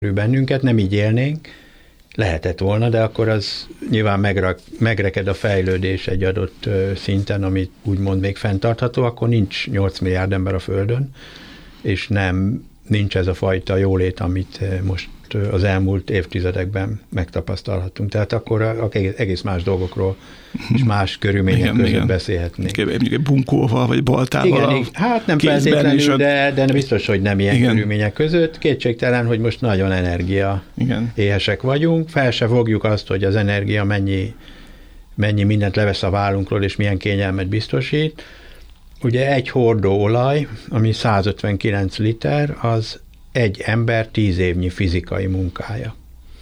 bennünket, nem így élnénk, lehetett volna, de akkor az nyilván megreked a fejlődés egy adott szinten, amit úgymond még fenntartható, akkor nincs 8 milliárd ember a Földön, és nincs ez a fajta jólét, amit most az elmúlt évtizedekben megtapasztalhatunk. Tehát akkor egész más dolgokról és más körülmények között beszélhetnénk. Mondjuk egy bunkóval, vagy baltával. Igen, hát nem feltétlenül, de biztos, hogy nem ilyen körülmények között. Kétségtelen, hogy most nagyon éhesek vagyunk. Fel se fogjuk azt, hogy az energia mennyi mindent levesz a vállunkról, és milyen kényelmet biztosít. Ugye egy hordó olaj, ami 159 liter, az egy ember 10 évnyi fizikai munkája.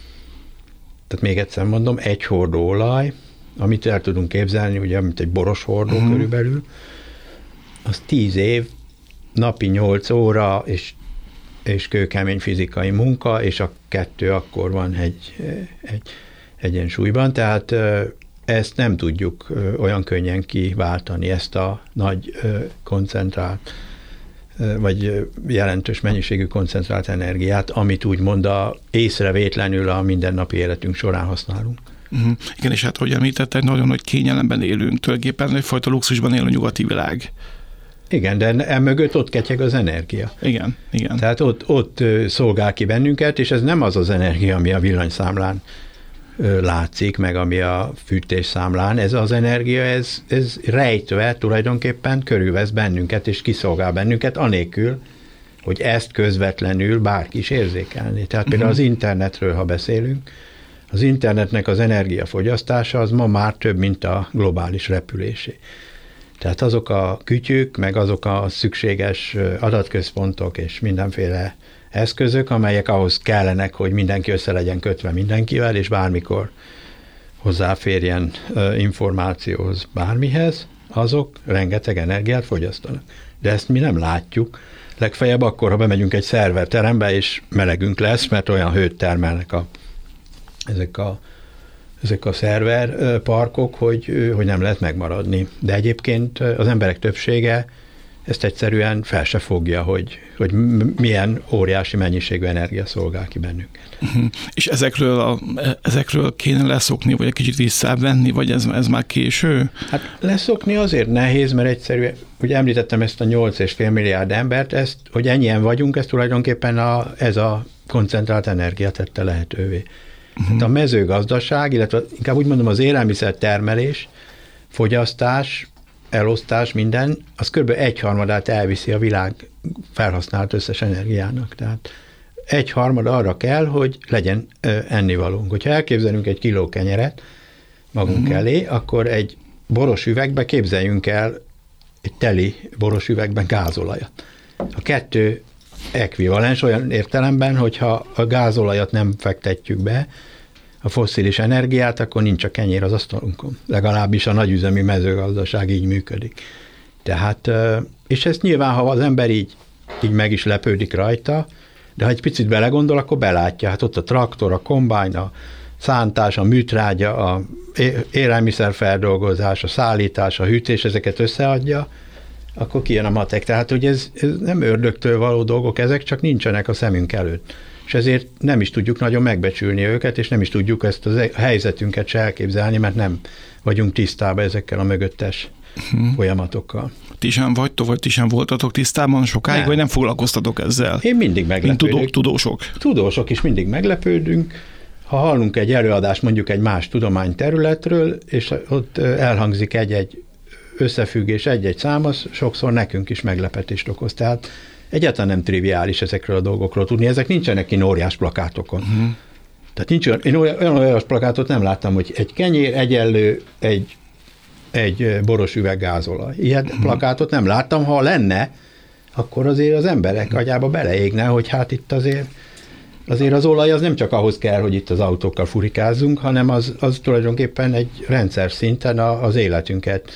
Tehát még egyszer mondom, egy hordó olaj, amit el tudunk képzelni, ugye, mint egy boros hordó körülbelül, az 10 év, napi 8 óra, és kőkemény fizikai munka, és a kettő akkor van egy egyensúlyban, tehát ezt nem tudjuk olyan könnyen kiváltani, ezt a nagy koncentrált, vagy jelentős mennyiségű koncentrált energiát, amit úgymond észrevétlenül a mindennapi életünk során használunk. Igen, és hát, hogy említetted, nagyon nagy kényelemben élünk, tulajdonképpen egyfajta luxusban él a nyugati világ. Igen, de emögött ott ketyeg az energia. Igen. Tehát ott szolgál ki bennünket, és ez nem az energia, ami a villanyszámlán látszik, meg ami a fűtésszámlán. Ez az energia, ez rejtve tulajdonképpen körülvesz bennünket, és kiszolgál bennünket, anélkül, hogy ezt közvetlenül bárki is érzékelni. Tehát például az internetről, ha beszélünk, az internetnek az energiafogyasztása az ma már több, mint a globális repülésé. Tehát azok a kütyük, meg azok a szükséges adatközpontok és mindenféle eszközök, amelyek ahhoz kellenek, hogy mindenki össze legyen kötve mindenkivel, és bármikor hozzáférjen információhoz, bármihez, azok rengeteg energiát fogyasztanak. De ezt mi nem látjuk. Legfeljebb akkor, ha bemegyünk egy szerverterembe, és melegünk lesz, mert olyan hőt termelnek ezek a szerverparkok, hogy nem lehet megmaradni. De egyébként az emberek többsége ezt egyszerűen fel se fogja, hogy milyen óriási mennyiségű energia szolgál ki bennünket. És ezekről kéne leszokni, vagy egy kicsit visszavenni, vagy ez már késő? Hát leszokni azért nehéz, mert egyszerűen, ugye említettem ezt a 8,5 milliárd embert, ezt, hogy ennyien vagyunk, ez tulajdonképpen ez a koncentrált energia tette lehetővé. Tehát a mezőgazdaság, illetve inkább úgy mondom az élelmiszertermelés, fogyasztás, elosztás, minden, az kb. 1/3 elviszi a világ felhasznált összes energiának. Tehát 1/3 arra kell, hogy legyen ennivalónk. Hogyha elképzelünk egy kiló kenyeret magunk elé, akkor egy boros üvegbe képzeljünk el egy teli boros üvegben gázolajat. A kettő ekvivalens olyan értelemben, hogyha a gázolajat nem fektetjük be, a fosszilis energiát, akkor nincs a kenyér az asztalunkon. Legalábbis a nagyüzemi mezőgazdaság így működik. Tehát, és ezt nyilván, ha az ember így meg is lepődik rajta, de ha egy picit belegondol, akkor belátja. Hát ott a traktor, a kombájn, a szántás, a műtrágya, a élelmiszerfeldolgozás, a szállítás, a hűtés, ezeket összeadja, akkor kijön a matek. Tehát, hogy ez nem ördögtől való dolgok, ezek csak nincsenek a szemünk előtt. És ezért nem is tudjuk nagyon megbecsülni őket, és nem is tudjuk ezt a helyzetünket se elképzelni, mert nem vagyunk tisztában ezekkel a mögöttes folyamatokkal. Ti sem vagytok, vagy ti sem voltatok tisztában sokáig, vagy nem foglalkoztatok ezzel? Én mindig meglepődök. Mint tudósok. Tudósok is mindig meglepődünk. Ha hallunk egy előadást mondjuk egy más tudományterületről, és ott elhangzik egy összefüggés, egy szám, az sokszor nekünk is meglepetést okoz. Tehát egyáltalán nem triviális ezekről a dolgokról tudni. Ezek nincsenek in óriás plakátokon. Tehát nincs én olyan óriás plakátot nem láttam, hogy egy kenyér egyenlő egy boros üveg gázolaj. Ilyen plakátot nem láttam. Ha lenne, akkor azért az emberek agyába beleégne, hogy hát itt azért az olaj az nem csak ahhoz kell, hogy itt az autókkal furikázzunk, hanem az tulajdonképpen egy rendszer szinten az életünket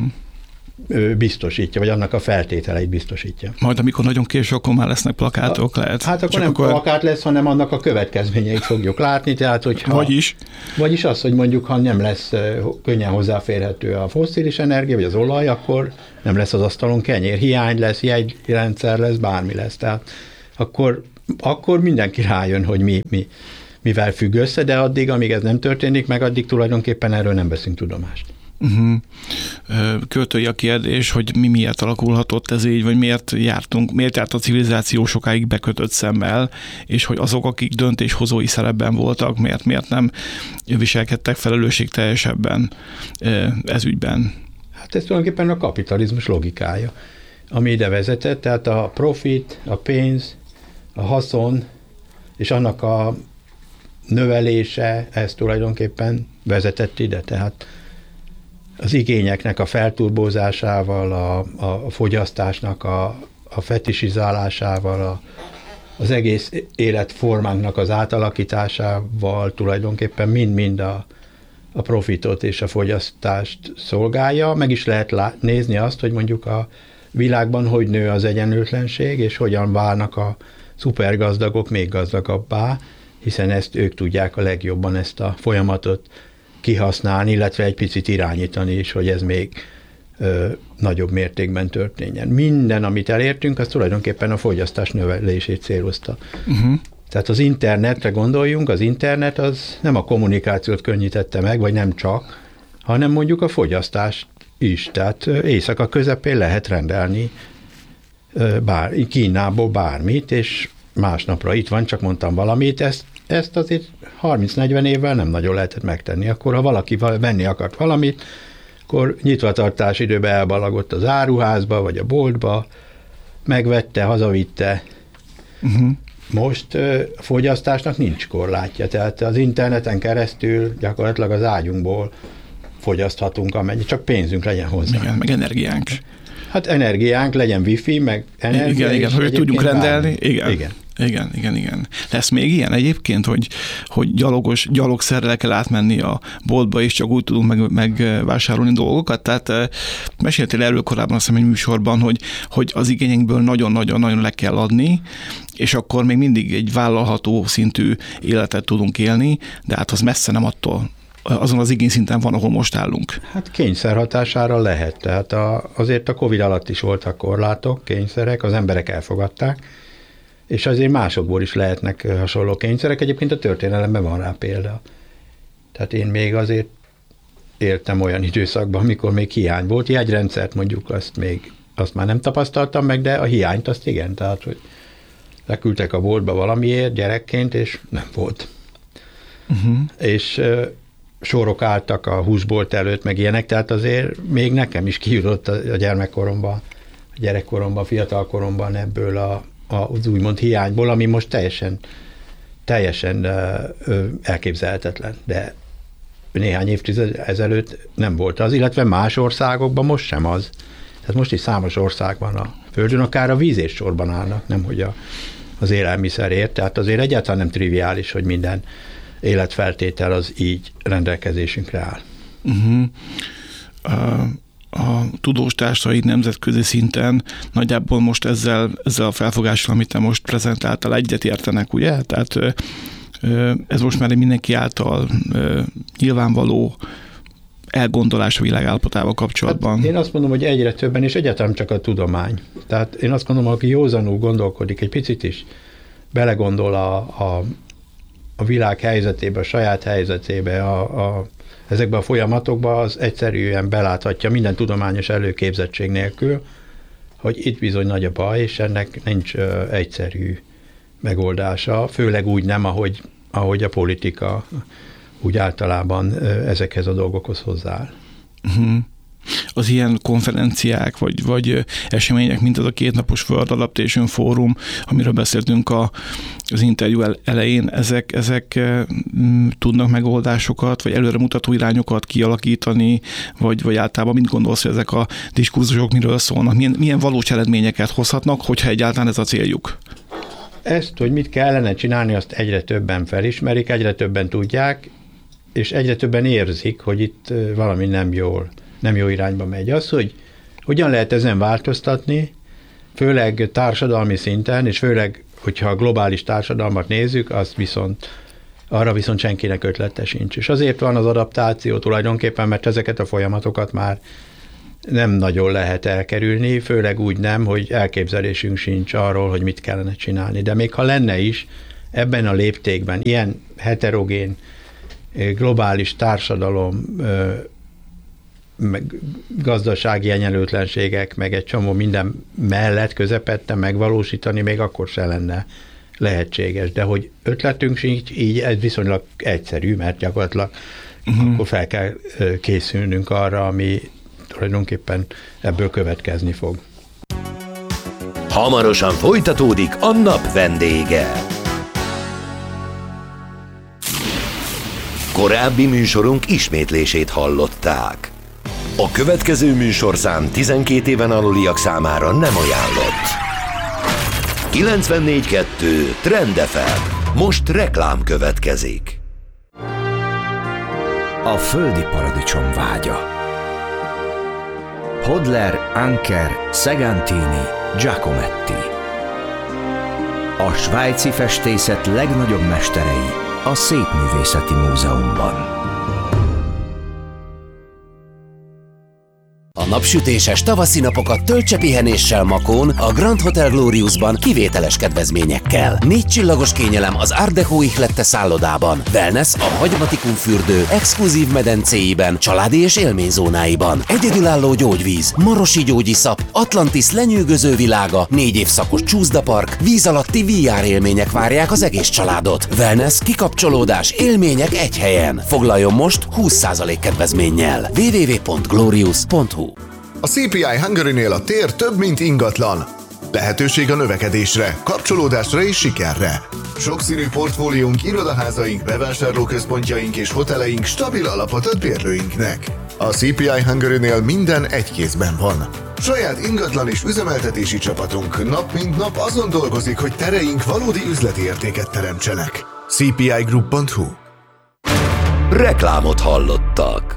biztosítja, vagy annak a feltételeit biztosítja. Majd amikor nagyon késő, akkor már lesznek plakátok, lehet. Hát akkor nem plakát lesz, hanem annak a következményeit fogjuk látni, tehát hogyha... Vagyis az, hogy mondjuk, ha nem lesz könnyen hozzáférhető a fosszilis energia, vagy az olaj, akkor nem lesz az asztalon kenyér, hiány lesz, jegyrendszer lesz, bármi lesz. Tehát akkor akkor mindenki rájön, hogy mivel függ össze, de addig, amíg ez nem történik meg, addig tulajdonképpen erről nem veszünk tudomást. Költői a kérdés, hogy mi miért alakulhatott ez így, vagy miért járt a civilizáció sokáig bekötött szemmel, és hogy azok, akik döntéshozói szerepben voltak, miért nem viselkedtek felelősségteljesebben ez ügyben? Hát ez tulajdonképpen a kapitalizmus logikája, ami ide vezetett, tehát a profit, a pénz, a haszon, és annak a növelése, ez tulajdonképpen vezetett ide, tehát az igényeknek a felturbózásával, a fogyasztásnak a fetisizálásával, az egész életformánknak az átalakításával tulajdonképpen mind-mind a profitot és a fogyasztást szolgálja. Meg is lehet nézni azt, hogy mondjuk a világban hogy nő az egyenlőtlenség, és hogyan válnak a szupergazdagok még gazdagabbá, hiszen ők tudják a legjobban ezt a folyamatot kihasználni, illetve egy picit irányítani is, hogy ez még nagyobb mértékben történjen. Minden, amit elértünk, az tulajdonképpen a fogyasztás növelését célozta. Tehát az internetre gondoljunk, az internet az nem a kommunikációt könnyítette meg, vagy nem csak, hanem mondjuk a fogyasztást is. Tehát éjszaka közepén lehet rendelni Kínából bármit, és másnapra itt van, csak mondtam valamit, ezt azért 30-40 évvel nem nagyon lehetett megtenni. Akkor, ha valaki venni akart valamit, akkor nyitvatartás időben elbalagott az áruházba, vagy a boltba, megvette, hazavitte. Most a fogyasztásnak nincs korlátja, tehát az interneten keresztül gyakorlatilag az ágyunkból fogyaszthatunk, amennyi, csak pénzünk legyen hozzá. Igen, meg energiánk. Hát energiánk, legyen wifi, meg energia. Igen, hogy tudjunk rendelni. Igen. Igen. Lesz még ilyen egyébként, hogy gyalogszerrel kell átmenni a boltba, és csak úgy tudunk megvásárolni dolgokat? Tehát meséltél erről korábban azt hiszem egy műsorban, hogy az igényekből nagyon-nagyon le kell adni, és akkor még mindig egy vállalható szintű életet tudunk élni, de hát az messze nem attól azon az igényszinten van, ahol most állunk. Hát kényszer hatására lehet. Tehát azért a Covid alatt is voltak korlátok, kényszerek, az emberek elfogadták, és azért másokból is lehetnek hasonló kényszerek. Egyébként a történelemben van rá példa. Tehát én még azért éltem olyan időszakban, amikor még hiány volt. Jegyrendszert mondjuk azt már nem tapasztaltam meg, de a hiányt azt igen. Tehát, hogy leküldtek a boltba valamiért gyerekként, és nem volt. És sorok álltak a húsbolt előtt, meg ilyenek, tehát azért még nekem is kijutott a gyermekkoromban, a gyerekkoromban, fiatalkoromban ebből az úgymond hiányból, ami most teljesen elképzelhetetlen, de néhány évtized ezelőtt nem volt az, illetve más országokban most sem az. Tehát most is számos országban a földön akár a víz és sorban állnak, nemhogy az élelmiszerért, tehát azért egyáltalán nem triviális, hogy minden életfeltétel az így rendelkezésünkre áll. A tudós társaid nemzetközi szinten nagyjából most ezzel a felfogással, amit te most prezentáltál, egyet értenek, ugye? Tehát ez most már mindenki által nyilvánvaló elgondolás a világ állapotával kapcsolatban. Hát én azt mondom, hogy egyre többen, és egyáltalán csak a tudomány. Tehát én azt gondolom, aki józanul gondolkodik, egy picit is belegondol a világ helyzetébe, a saját helyzetébe, ezekbe a folyamatokba, az egyszerűen beláthatja minden tudományos előképzettség nélkül, hogy itt bizony nagy a baj, és ennek nincs egyszerű megoldása, főleg úgy nem, ahogy a politika úgy általában ezekhez a dolgokhoz hozzááll. Az ilyen konferenciák, vagy események, mint az a 2 napos World Adaptation Forum, amiről beszéltünk az interjú elején, ezek tudnak megoldásokat, vagy előremutató irányokat kialakítani, vagy általában mit gondolsz, hogy ezek a diskurzusok miről szólnak? Milyen valós eredményeket hozhatnak, hogyha egyáltalán ez a céljuk? Ezt, hogy mit kellene csinálni, azt egyre többen felismerik, egyre többen tudják, és egyre többen érzik, hogy itt valami nem jó irányba megy. Az, hogy hogyan lehet ezen változtatni, főleg társadalmi szinten, és főleg, hogyha a globális társadalmat nézzük, arra viszont senkinek ötlete sincs. És azért van az adaptáció tulajdonképpen, mert ezeket a folyamatokat már nem nagyon lehet elkerülni, főleg úgy nem, hogy elképzelésünk sincs arról, hogy mit kellene csinálni. De még ha lenne is, ebben a léptékben ilyen heterogén, globális társadalom, meg gazdasági egyenlőtlenségek, meg egy csomó minden mellett közepette megvalósítani, még akkor se lenne lehetséges. De hogy ötletünk sincs, így ez viszonylag egyszerű, mert gyakorlatilag akkor fel kell készülnünk arra, ami tulajdonképpen ebből következni fog. Hamarosan folytatódik a Nap vendége. Korábbi műsorunk ismétlését hallották. A következő műsorszám 12 éven aluliak számára nem ajánlott. 94.2 Trend FM. Most reklám következik. A földi paradicsom vágya. Hodler, Anker, Segantini, Giacometti. A svájci festészet legnagyobb mesterei a Szépművészeti Múzeumban. A napsütéses tavaszi napokat töltse pihenéssel Makón, a Grand Hotel Gloriusban kivételes kedvezményekkel. 4 csillagos kényelem az Art Deco ihlette szállodában, wellness a Hagyomatikum fürdő exkluzív medencéiben, családi és élményzónáiban, egyedülálló gyógyvíz, marosi gyógyiszap, Atlantis lenyűgöző világa, 4 évszakos csúszdapark, víz alatti VR élmények várják az egész családot. Wellness, kikapcsolódás, élmények egy helyen. Foglaljon most 20% kedvezménnyel. www.glorius.hu. A CPI Hungary-nél a tér több, mint ingatlan. Lehetőség a növekedésre, kapcsolódásra és sikerre. Sokszínű portfóliónk, irodaházaink, bevásárlóközpontjaink és hoteleink stabil alapot ad bérlőinknek. A CPI Hungary-nél minden egy kézben van. Saját ingatlan és üzemeltetési csapatunk nap mint nap azon dolgozik, hogy tereink valódi üzleti értéket teremtsenek. cpigroup.hu. Reklámot hallottak.